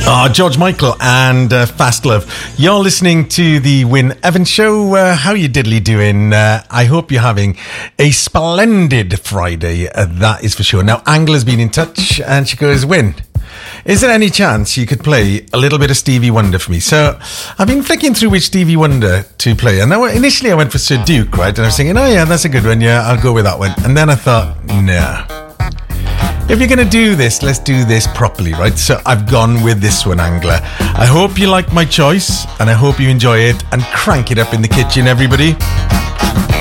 Oh, George Michael and Fast Love. You're listening to the Wyn Evans Show. How you diddly doing? I hope you're having a splendid Friday. That is for sure. Now, Angela's been in touch and she goes, Wyn, is there any chance you could play a little bit of Stevie Wonder for me? So I've been flicking through which Stevie Wonder to play. And now, initially I went for Sir Duke, right? And I was thinking, oh yeah, that's a good one. Yeah, I'll go with that one. And then I thought, nah. If you're going to do this, let's do this properly, right? So I've gone with this one, Angler. I hope you like my choice, and I hope you enjoy it, and crank it up in the kitchen, everybody.